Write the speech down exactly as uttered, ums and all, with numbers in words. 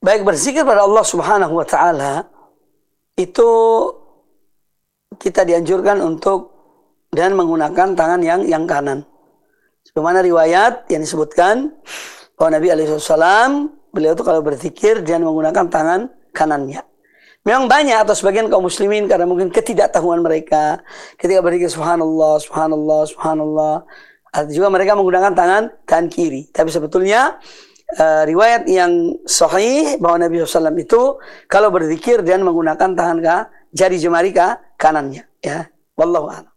baik berzikir pada Allah Subhanahu wa taala itu kita dianjurkan untuk dan menggunakan tangan yang yang kanan. Sebagaimana riwayat yang disebutkan bahwa Nabi alaihi wasallam beliau itu kalau berzikir dia menggunakan tangan kanannya. Memang banyak atau sebagian kaum muslimin karena mungkin ketidaktahuan mereka ketika berzikir subhanallah, subhanallah, subhanallah. Atau juga mereka menggunakan tangan kanan kiri. Tapi sebetulnya uh, riwayat yang sahih bahwa Nabi shallallahu alaihi wasallam itu kalau berzikir dan menggunakan tangan ka, jari jemari ka, kanannya. Ya, wallahu a'lam.